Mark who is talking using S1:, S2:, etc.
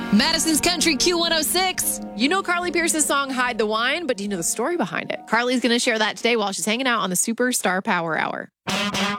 S1: Madison's Country Q106.
S2: You know Carly Pearce's song Hide the Wine, but do you know the story behind it? Carly's going to share that today while she's hanging out on the Superstar Power Hour.